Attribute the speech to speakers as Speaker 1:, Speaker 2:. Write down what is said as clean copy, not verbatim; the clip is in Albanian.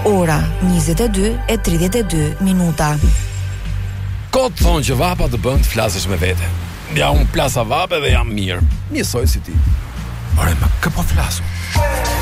Speaker 1: Ora 22:32.
Speaker 2: Kot thonë që vapa të bën të flasësh me vete. Ja, unë plasa vape dhe jam mirë. Njësoj si ti.
Speaker 3: Ore, më kë po flasu?